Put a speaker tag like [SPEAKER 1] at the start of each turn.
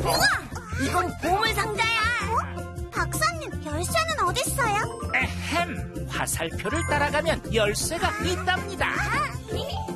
[SPEAKER 1] 우와! 이건 보물상자야. 박사님, 열쇠는 어딨어요?
[SPEAKER 2] 에헴, 화살표를 따라가면 열쇠가 있답니다.